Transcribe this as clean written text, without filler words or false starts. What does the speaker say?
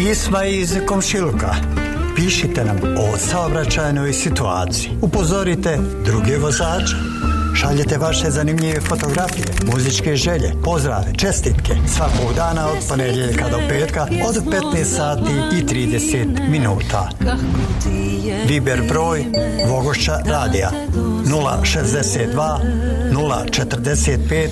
Pisma iz komšiluka. Pišite nam o saobraćajnoj situaciji. Upozorite druge vozače. Šaljete vaše zanimljive fotografije, muzičke želje, pozdrave, čestitke svakog dana od ponedjeljka do petka od 15 sati i 30 minuta. Viber broj Vogošća radija 062 045